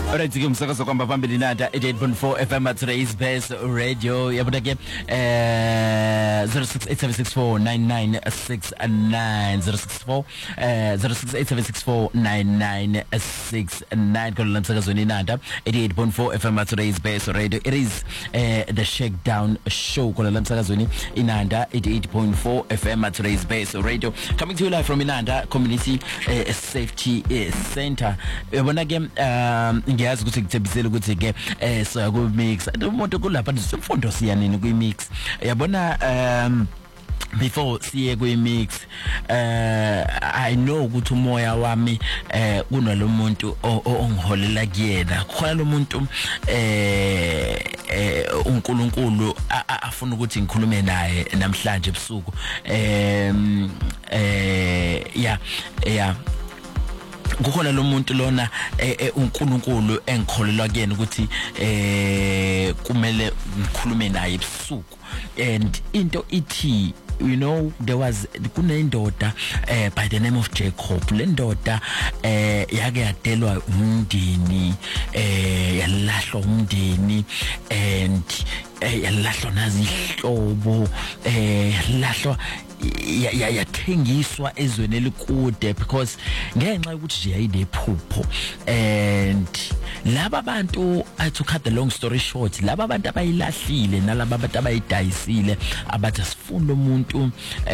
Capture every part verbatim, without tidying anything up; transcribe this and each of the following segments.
Alright, ke umsakazo kwamba phambili nanda eighty-eight point four F M at today's best radio. Yabona ke eh zero six eight seven six four nine nine six nine zero six four eh zero six eight seven six four nine nine six nine kola umsakazo ni nanda eighty-eight point four F M at today's best radio. It is uh, the Shakedown show kola umsakazo ni inanda eighty-eight point four F M at today's best radio, coming to you live from Inanda Community uh, Safety uh, Center. Yabona ke um ngiyazi ukuthi ngithebisele ukuthi ke eh so ku mix umuntu kulapha sifundo siyanini ku mix. Yabona um before siye ku mix uh I know ukuthi umoya wami eh kunalomuntu ongiholela kuyena, khona lo muntu eh eh uNkulunkulu afuna ukuthi ngikhulume naye namhlanje ebusuku. em eh ya ya kukhona lo muntu lona uNkulunkulu engikholelwa kuyena ukuthi eh kumele ngikhulume naye ebusuku. And into ithi, you know, there was kunendoda eh by the name of Jacob. Le ndoda eh yake yadelwa umndeni, eh yalahlwa umndeni, and eh yalahlwa nazi ihlobo, eh yalahlwa ya yathengiswa ezweni elikude because ngenxa ukuthi nje yayinephupho. And laba bantu, I to cut the long story short, laba bantu abayilahlile nalaba bantu abayidayisile abathi asifuna umuntu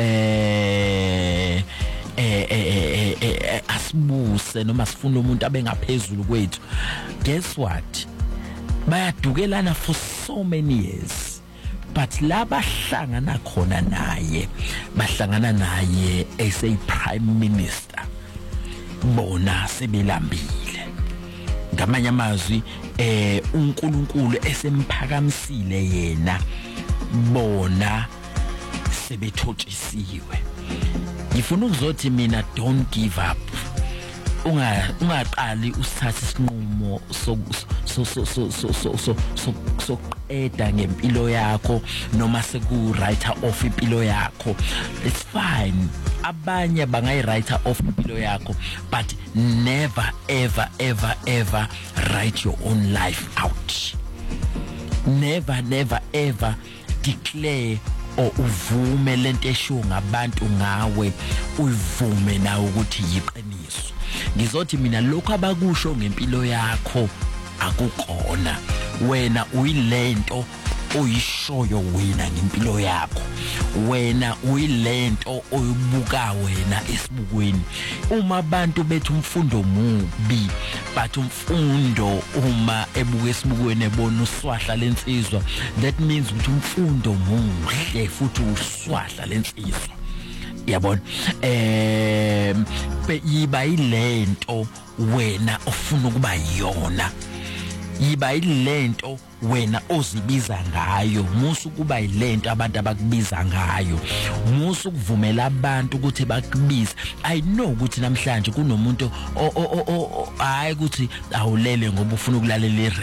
eh eh eh asibuse noma sifuna umuntu abengaphezulu kwethu. Guess what, bayadukelana for so many years. But laba hlangana khona naye, bahlangana naye as a prime minister, bona sebelambile. Ngamanye amazwi eh uNkulunkulu esemphakamisile yena, bona sebethotshisiwe. Ngifuna ukuzothi mina, don't give up. unga ungaqali usithathe isinqumo so so so so so so so so eda ngempilo yakho noma seku writer off impilo yakho. It's fine, abanye bangayi writer off impilo yakho, but never ever ever ever write your own life out. Never never ever declare or uvume lento esho ngabantu ngawe, uvume nawe ukuthi yiqiniso. Ngizothi mina lokho abakusho ngempilo yakho akukona, wena uyilento oyishoyo wena ngempilo yakho, wena uyilento oyibuka wena esibukweni. Uma abantu bethu umfundo mubi, bathi umfundo uma ebuka esibukweni ebona uswahla lensizwa, that means ukuthi umfundo muhle futhi uswahla lensizwa. Yabona eh yiba ilento wena ofuna ukuba yona, yiba ilento wena ozibiza ngayo, musu kuba ilento abantu abakubiza ngayo, musu kuvumela abantu ukuthi bakubize. I know ukuthi namhlanje kunomuntu hayi ukuthi awulele ngoba ufuna ukulalela